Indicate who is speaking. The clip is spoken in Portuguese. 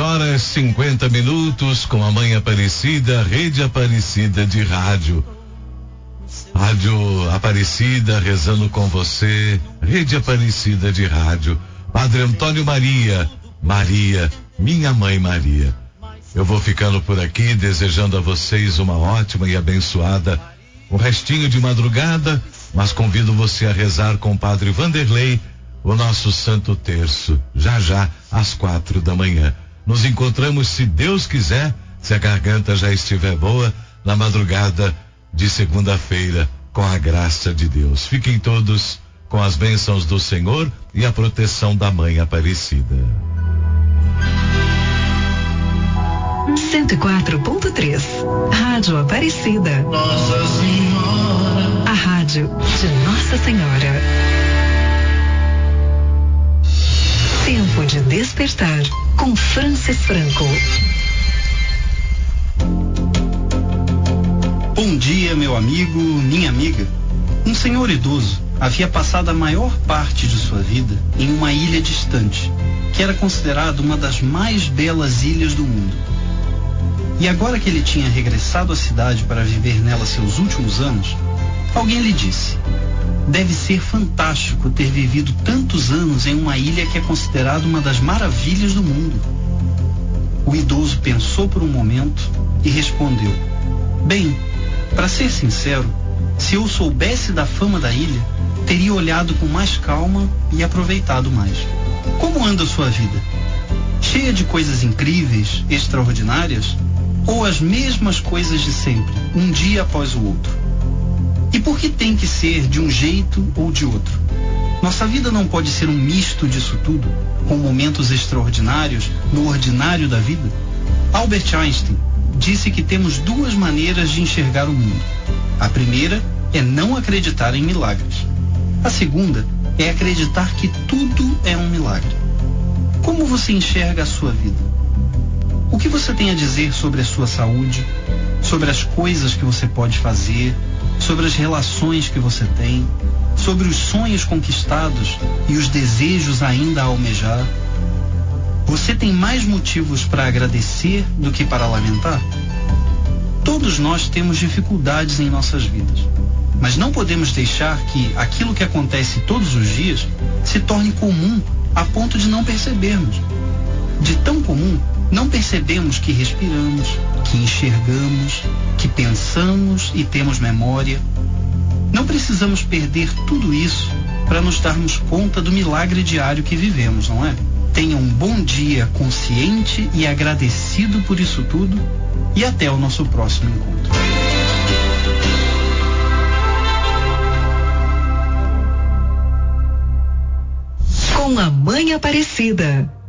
Speaker 1: 6h50 com a Mãe Aparecida, Rede Aparecida de Rádio. Rádio Aparecida rezando com você, Rede Aparecida de Rádio. Padre Antônio Maria, minha mãe Maria. Eu vou ficando por aqui desejando a vocês uma ótima e abençoada um restinho de madrugada, mas convido você a rezar com o Padre Vanderlei o nosso Santo Terço, já às 4h. Nos encontramos, se Deus quiser, se a garganta já estiver boa, na madrugada de segunda-feira, com a graça de Deus. Fiquem todos com as bênçãos do Senhor e a proteção da Mãe Aparecida.
Speaker 2: 104.3 Rádio Aparecida. Nossa Senhora. A rádio de Nossa Senhora. Tempo de despertar com Francis Franco.
Speaker 3: Bom dia, meu amigo, minha amiga. Um senhor idoso havia passado a maior parte de sua vida em uma ilha distante, que era considerada uma das mais belas ilhas do mundo. E agora que ele tinha regressado à cidade para viver nela seus últimos anos, alguém lhe disse: deve ser fantástico ter vivido tantos anos em uma ilha que é considerada uma das maravilhas do mundo. O idoso pensou por um momento e respondeu: bem, para ser sincero, se eu soubesse da fama da ilha, teria olhado com mais calma e aproveitado mais. Como anda a sua vida? Cheia de coisas incríveis, extraordinárias? Ou as mesmas coisas de sempre, um dia após o outro? E por que tem que ser de um jeito ou de outro? Nossa vida não pode ser um misto disso tudo, com momentos extraordinários no ordinário da vida? Albert Einstein disse que temos duas maneiras de enxergar o mundo. A primeira é não acreditar em milagres. A segunda é acreditar que tudo é um milagre. Como você enxerga a sua vida? O que você tem a dizer sobre a sua saúde, sobre as coisas que você pode fazer, sobre as relações que você tem, sobre os sonhos conquistados e os desejos ainda a almejar? Você tem mais motivos para agradecer do que para lamentar? Todos nós temos dificuldades em nossas vidas, mas não podemos deixar que aquilo que acontece todos os dias se torne comum a ponto de não percebermos. De tão comum, não percebemos que respiramos, que enxergamos, que pensamos e temos memória. Não precisamos perder tudo isso para nos darmos conta do milagre diário que vivemos, não é? Tenha um bom dia consciente e agradecido por isso tudo, e até o nosso próximo encontro.
Speaker 2: Com a Mãe Aparecida.